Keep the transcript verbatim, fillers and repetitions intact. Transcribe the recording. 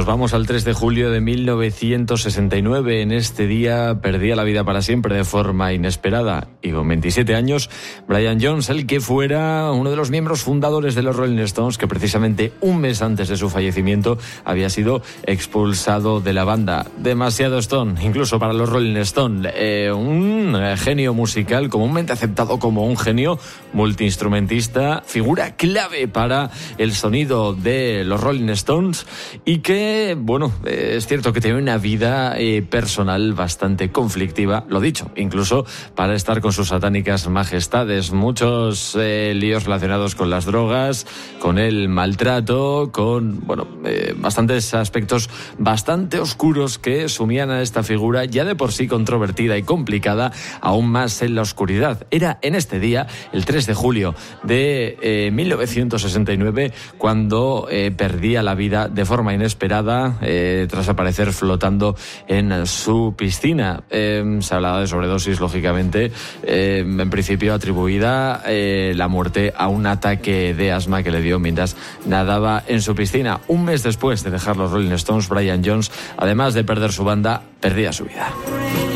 vamos al tres de julio de mil novecientos sesenta y nueve. En este día perdía la vida para siempre de forma inesperada y con veintisiete años, Brian Jones, el que fuera uno de los miembros fundadores de los Rolling Stones, que precisamente un mes antes de su fallecimiento había sido expulsado de la banda. Demasiado Stone, incluso para los Rolling Stones. Eh, un genio musical, comúnmente aceptado como un genio multiinstrumentista, figura clave para el sonido de los Rolling Stones, y que, bueno, eh, es cierto que tiene una vida eh, personal bastante conflictiva, lo dicho, incluso para estar con sus satánicas majestades. Muchos eh, líos relacionados con las drogas, con el maltrato, con, bueno, eh, bastantes aspectos bastante oscuros que sumían a esta figura ya de por sí controvertida y complicada aún más en la oscuridad. Era en este día, el tres de julio de eh, mil novecientos sesenta y nueve, cuando eh, perdía la vida de forma inesperada eh, tras aparecer flotando en su piscina. Eh, se hablaba de sobredosis, lógicamente, eh, en principio atribuida eh, la muerte a un ataque de asma que le dio mientras nadaba en su piscina. Un mes después de dejar los Rolling Stones, Brian Jones, además de perder su banda, perdía su vida.